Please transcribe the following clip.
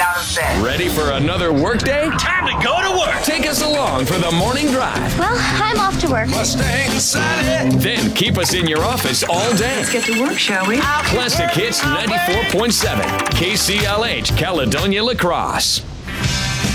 out of bed. Ready for another workday? Time to go to work. Take us along for the morning drive. Well, I'm off to work. Mustang Sally. Then keep us in your office all day. Let's get to work, shall we? Classic Hits 94.7, KCLH, Caledonia La Crosse.